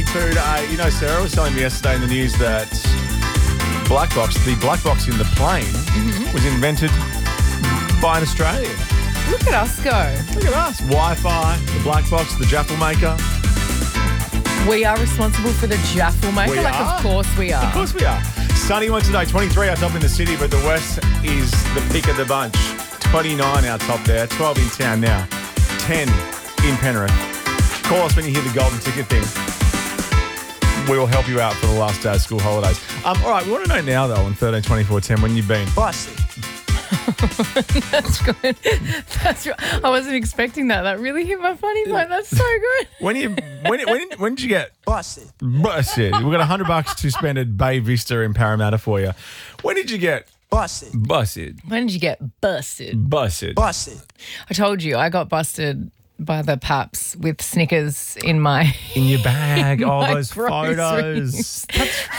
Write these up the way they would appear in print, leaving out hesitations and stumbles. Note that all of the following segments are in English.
food. Sarah was telling me yesterday in the news that the black box in the plane was invented by an Australian. Look at us go. Look at us. Wi-Fi, the black box, the Jaffle maker. We are responsible for the Jaffle maker. We are. Of course we are. Of course we are. Sunny one today, 23 out top in the city, but the west is the pick of the bunch. 29 out top there, 12 in town now, 10 in Penrith. Call us when you hear the golden ticket thing. We will help you out for the last day of school holidays. All right, we want to know now, though, on 13 24 10, when you've been Busted. That's good. That's right. I wasn't expecting that. That really hit my funny bone. That's so good. when did you get Busted. busted? We've got $100 to spend at Bay Vista in Parramatta for you. When did you get Busted. busted? When did you get busted? Busted. Busted. I told you I got busted by the paps with Snickers in my In your bag, all my those groceries. photos.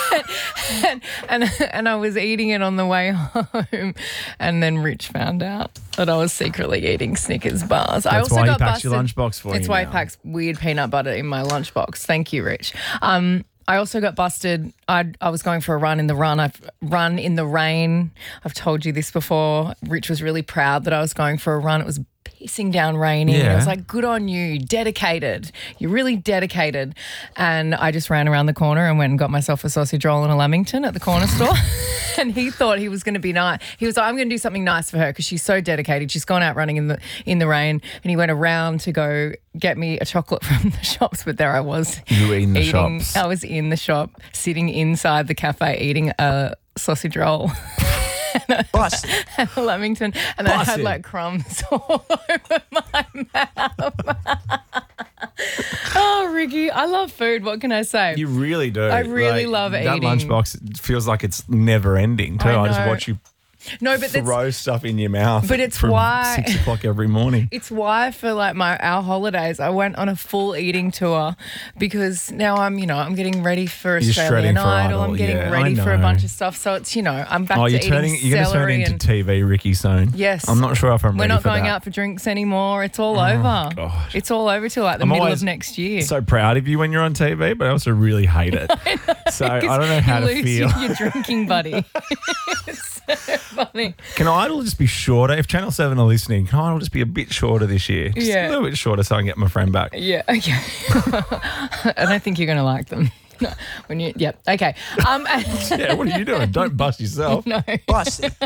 and I was eating it on the way home, and then Rich found out that I was secretly eating Snickers bars. I That's also why he got packs busted. your lunchbox for you It's why he now. packs weird peanut butter in my lunchbox. Thank you, Rich. I also got busted. I was going for a run in the run. I've run in the rain. I've told you this before. Rich was really proud that I was going for a run. It was pissing down raining. Yeah. I was like, good on you, dedicated. You're really dedicated. And I just ran around the corner and went and got myself a sausage roll and a Lamington at the corner store. And he thought he was going to be nice. He was like, I'm going to do something nice for her because she's so dedicated. She's gone out running in the rain. And he went around to go get me a chocolate from the shops. But there I was. You were in the shops. I was in the shop, sitting inside the cafe eating a sausage roll. Busted. And a Lamington, and I had Busted. like crumbs all over my mouth. Oh, Ricky, I love food. What can I say? You really do. I really love that eating. lunchbox feels like it's never ending too. I just know. watch you No, but that's, throw stuff in your mouth. But it's from why- 6 o'clock every morning. it's why for like our holidays, I went on a full eating tour because now I'm getting ready for You're Australian shredding for Idol. Idol, I'm getting yeah, ready I for a know. bunch of stuff. So it's, I'm back Oh, to you're eating going to turn celery into and TV, Ricky, soon. Yes. I'm not sure if I'm we're ready not for going that. out for drinks anymore. It's all over. God. It's all over till like the I'm middle always of next year. So proud of you when you're on TV, but I also really hate it. So I don't know how you to lose feel. your drinking buddy. It's so funny. Can Idol just be shorter? If Channel 7 are listening, can Idol just be a bit shorter this year? Just Yeah. a little bit shorter so I can get my friend back. Yeah, okay. I don't think you're going to like them. Yep, okay. Yeah, what are you doing? Don't bust yourself. No. Busted.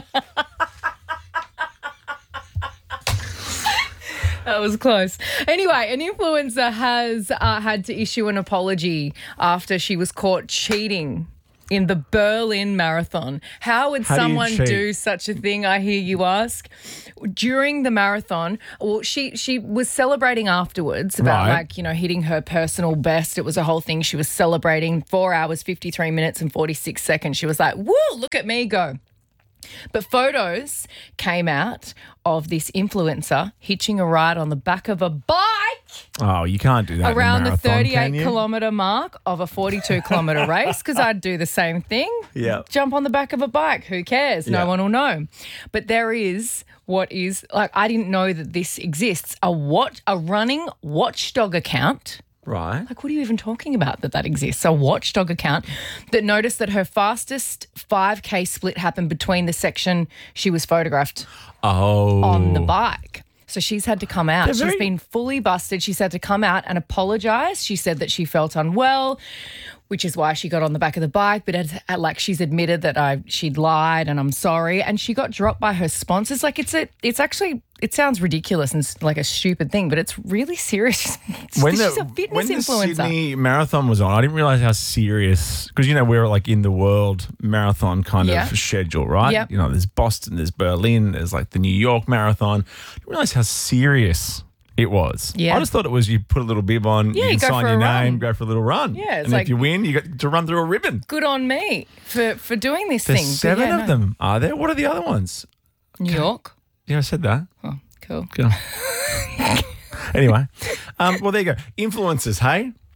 That was close. Anyway, an influencer has had to issue an apology after she was caught cheating in the Berlin Marathon. How would How do you someone cheat? do such a thing, I hear you ask? During the marathon, well, she was celebrating afterwards about Right. hitting her personal best. It was a whole thing. She was celebrating 4 hours, 53 minutes and 46 seconds. She was like, woo, look at me go. But photos came out of this influencer hitching a ride on the back of a bike Oh, you can't do that around in a the marathon, 38 can you? kilometre mark of a 42 kilometre race because I'd do the same thing. Yeah. Jump on the back of a bike. Who cares? Yeah. No one will know. But there is what is, like, I didn't know that this exists, a running watchdog account. Right. Like, what are you even talking about that exists? A watchdog account that noticed that her fastest 5K split happened between the section she was photographed Oh. on the bike. So she's had to come out. They're She's very- been fully busted. She's had to come out and apologise. She said that she felt unwell, which is why she got on the back of the bike. But she's admitted that she'd lied and I'm sorry. And she got dropped by her sponsors. Like it sounds ridiculous and like a stupid thing, but it's really serious. She's a fitness when the influencer. Sydney Marathon was on, I didn't realise how serious, because, we're like in the world marathon kind Yeah. of schedule, right? Yep. There's Boston, there's Berlin, there's like the New York Marathon. I didn't realise how serious it was. Yeah. I just thought it was you put a little bib on, Yeah, you you can go sign for your a run. name, go for a little run. Yeah, it's and like- if you win, you get to run through a ribbon. Good on me for doing this There's thing. But 7 yeah, of no. them, are there? What are the other ones? New York. Yeah, I said that. Oh, cool. Go. Anyway, well, there you go. Influencers, hey?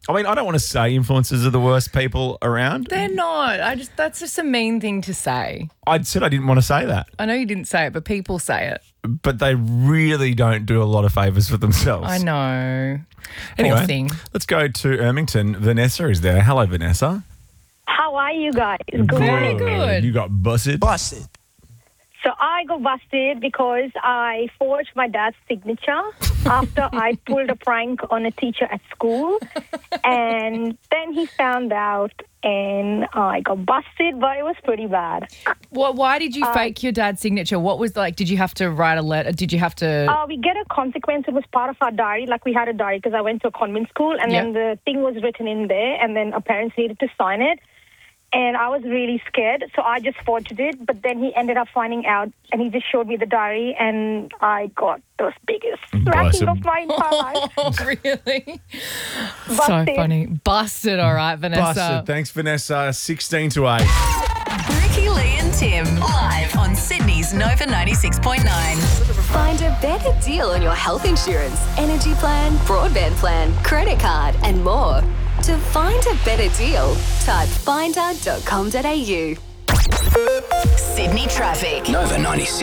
I mean, I don't want to say influencers are the worst people around. They're not. That's just a mean thing to say. I said I didn't want to say that. I know you didn't say it, but people say it. But they really don't do a lot of favours for themselves. I know. Anyway, Poor thing. let's go to Ermington. Vanessa is there. Hello, Vanessa. How are you guys? Good morning. Good. You got busted. Busted. So I got busted because I forged my dad's signature after I pulled a prank on a teacher at school. And then he found out and I got busted, but it was pretty bad. Why did you fake your dad's signature? What was did you have to write a letter? Did you have to... We get a consequence. It was part of our diary. Like we had a diary because I went to a convent school and then the thing was written in there and then our parents needed to sign it. And I was really scared, so I just forged it. But then he ended up finding out, and he just showed me the diary, and I got the biggest racking of my entire life. Oh, really? So Busted. funny. Busted, all right, Vanessa. Busted. Thanks, Vanessa. 16 to 8. Ricky, Lee and Tim, live on Sydney's Nova 96.9. Find a better deal on your health insurance, energy plan, broadband plan, credit card, and more. To find a better deal, type finder.com.au. Sydney traffic. Nova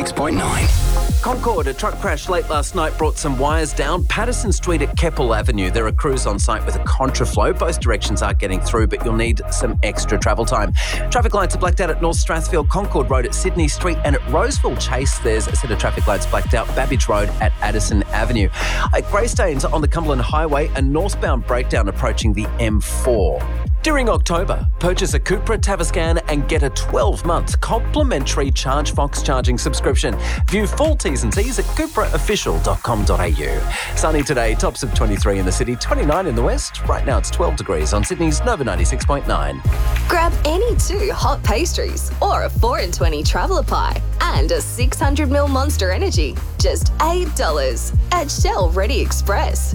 96.9. Concord, a truck crash late last night brought some wires down. Patterson Street at Keppel Avenue. There are crews on site with a contraflow. Both directions are getting through, but you'll need some extra travel time. Traffic lights are blacked out at North Strathfield, Concord Road at Sydney Street, and at Roseville Chase, there's a set of traffic lights blacked out. Babbage Road at Addison Avenue. At Greystanes on the Cumberland Highway, a northbound breakdown approaching the M4. During October, purchase a Cupra Tavascan and get a 12-month complimentary ChargeFox charging subscription. View full T's and C's at cupraofficial.com.au. Sunny today, tops of 23 in the city, 29 in the west. Right now it's 12 degrees on Sydney's Nova 96.9. Grab any 2 hot pastries or a 4 in 20 traveller pie and a 600ml Monster Energy. Just $8 at Shell Ready Express.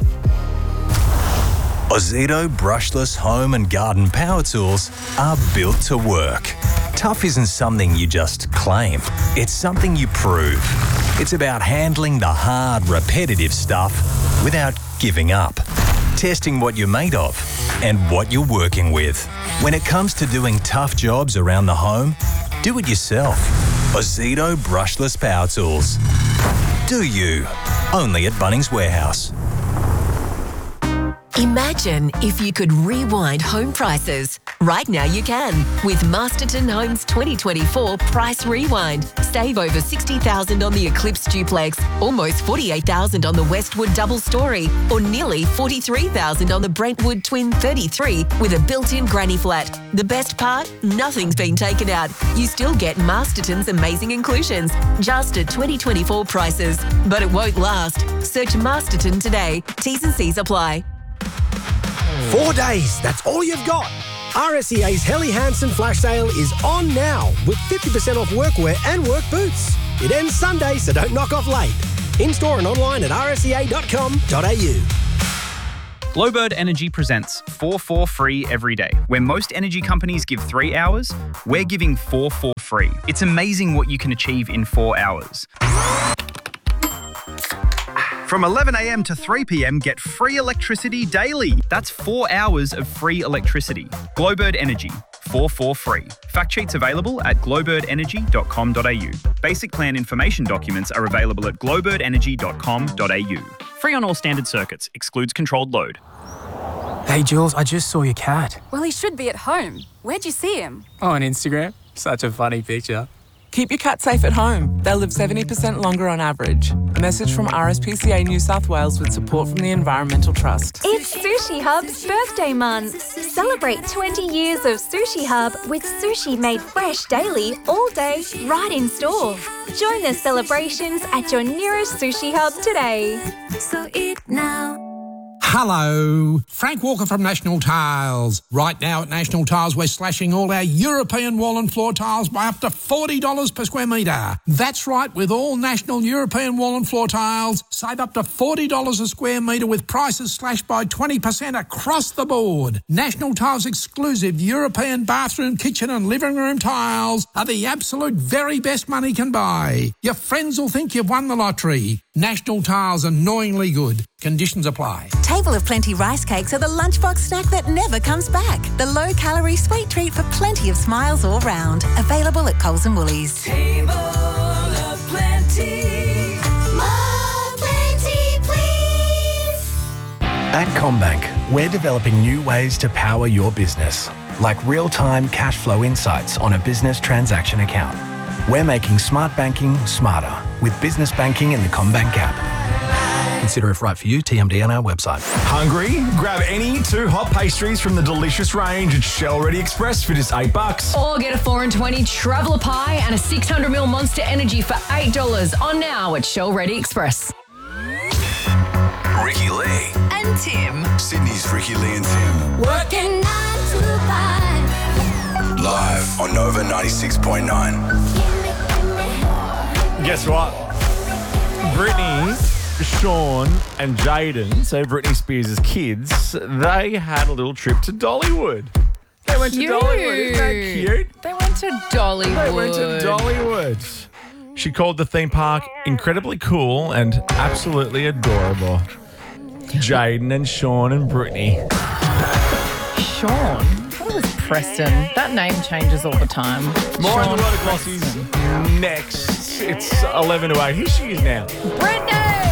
Ozito brushless home and garden power tools are built to work. Tough isn't something you just claim. It's something you prove. It's about handling the hard, repetitive stuff without giving up. Testing what you're made of and what you're working with. When it comes to doing tough jobs around the home, do it yourself. Ozito brushless power tools. Do you? Only at Bunnings Warehouse. Imagine if you could rewind home prices. Right now you can with Masterton Homes 2024 Price Rewind. Save over $60,000 on the Eclipse Duplex, almost $48,000 on the Westwood Double Story, or nearly $43,000 on the Brentwood Twin 33 with a built-in granny flat. The best part? Nothing's been taken out. You still get Masterton's amazing inclusions, just at 2024 prices. But it won't last. Search Masterton today. T's and C's apply. 4 days, that's all you've got. RSEA's Helly Hansen flash sale is on now with 50% off workwear and work boots. It ends Sunday, so don't knock off late. In-store and online at rsea.com.au. Glowbird Energy presents 4 free every day. Where most energy companies give 3 hours, we're giving 4 free. It's amazing what you can achieve in 4 hours. From 11 a.m. to 3 p.m, get free electricity daily. That's 4 hours of free electricity. Glowbird Energy, 4 free. Fact sheets available at glowbirdenergy.com.au. Basic plan information documents are available at glowbirdenergy.com.au. Free on all standard circuits, excludes controlled load. Hey Jules, I just saw your cat. Well, he should be at home. Where'd you see him? Oh, on Instagram. Such a funny picture. Keep your cat safe at home. They'll live 70% longer on average. A message from RSPCA New South Wales with support from the Environmental Trust. It's Sushi Hub's birthday month. Celebrate 20 years of Sushi Hub with sushi made fresh daily, all day, right in store. Join the celebrations at your nearest Sushi Hub today. So eat now. Hello, Frank Walker from National Tiles. Right now at National Tiles, we're slashing all our European wall and floor tiles by up to $40 per square metre. That's right, with all National European wall and floor tiles, save up to $40 a square metre with prices slashed by 20% across the board. National Tiles exclusive European bathroom, kitchen and living room tiles are the absolute very best money can buy. Your friends will think you've won the lottery. National Tiles, annoyingly good. Conditions apply. Table of Plenty rice cakes are the lunchbox snack that never comes back. The low-calorie sweet treat for plenty of smiles all round. Available at Coles and Woolies. Table of Plenty. More plenty, please. At CommBank, we're developing new ways to power your business, like real-time cash flow insights on a business transaction account. We're making smart banking smarter with business banking in the CommBank app. Consider if right for you, TMD on our website. Hungry? Grab any 2 hot pastries from the delicious range at Shell Ready Express for just $8. Or get a 4 and 20 Traveller Pie and a 600ml Monster Energy for $8 on now at Shell Ready Express. Ricky Lee And Tim. Sydney's Ricky Lee and Tim. Working 9 to 5. Live on Nova 96.9. Guess what? Brittany, Sean and Jaden, so Britney Spears' kids, they had a little trip to Dollywood. They went to Dollywood. Isn't that cute? They went to Dollywood. They went to Dollywood. She called the theme park incredibly cool and absolutely adorable. Jaden and Sean and Brittany. Sean? I thought it was Preston. That name changes all the time. More on Sean the World of Glossies next. It's 11 to 8. Here she is now. Brittany!